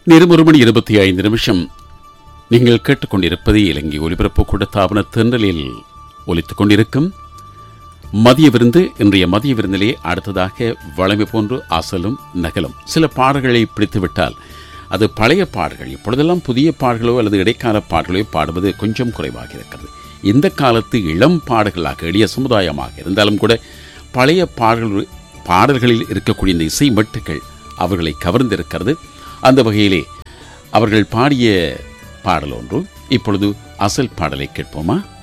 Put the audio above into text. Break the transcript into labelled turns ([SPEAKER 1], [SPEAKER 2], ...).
[SPEAKER 1] நேரம் 1:25 நீங்கள் கேட்டுக்கொண்டிருப்பது இலங்கை ஒலிபரப்பு கூடத்தாபன தென்றலில் ஒலித்துக் கொண்டிருக்கும் மதிய விருந்து. இன்றைய மதிய விருந்திலே அடுத்ததாக வளமை போன்று அசலும் நகலும் சில பாடல்களை பிடித்துவிட்டால் அது பழைய பாடல்கள், இப்பொழுதெல்லாம் புதிய பாடல்களோ அல்லது இடைக்கால பாடல்களோ பாடுவது கொஞ்சம் குறைவாக இருக்கிறது. இந்த காலத்து இளம் பாடல்களாக எளிய சமுதாயமாக இருந்தாலும் கூட பழைய பாடல்களில் இருக்கக்கூடிய இந்த இசை மெட்டுக்கள் அவர்களை கவர்ந்திருக்கிறது. அந்த வகையிலே அவர்கள் பாடிய பாடல் ஒன்று. இப்பொழுது அசல் பாடலை கேட்போமா?